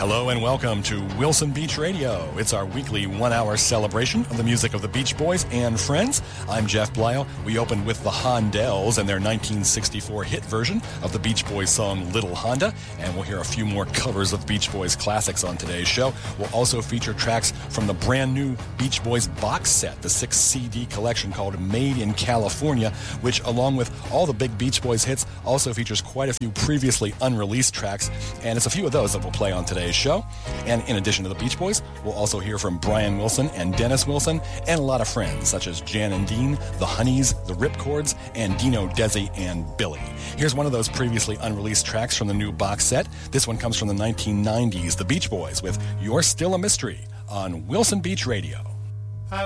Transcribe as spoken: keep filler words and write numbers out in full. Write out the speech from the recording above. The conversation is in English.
Hello and welcome to Wilson Beach Radio. It's our weekly one-hour celebration of the music of the Beach Boys and friends. I'm Jeff Blyle. We opened with the Hondells and their nineteen sixty-four hit version of the Beach Boys song Little Honda, and we'll hear a few more covers of Beach Boys classics on today's show. We'll also feature tracks from the brand new Beach Boys box set, the six C D collection called Made in California, which along with all the big Beach Boys hits also features quite a few previously unreleased tracks, and it's a few of those that we'll play on today's show. And in addition to the Beach Boys, we'll also hear from Brian Wilson and Dennis Wilson and a lot of friends such as Jan and Dean, the Honeys, the Ripcords, and Dino, Desi, and Billy. Here's one of those previously unreleased tracks from the new box set. This one comes from the nineteen nineties, the Beach Boys with You're Still a Mystery on Wilson Beach Radio.